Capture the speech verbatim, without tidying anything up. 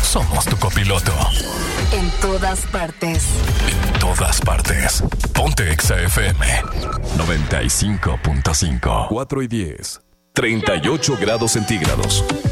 somos tu copiloto. En todas partes. En todas partes. Ponte Exa F M noventa y cinco punto cinco. cuatro y diez. treinta y ocho grados centígrados.